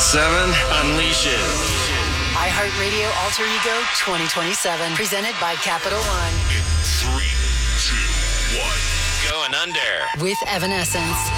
unleashes. iHeartRadio Alter Ego 2027, presented by Capital One. In 3, 2, 1. Going under. With Evanescence.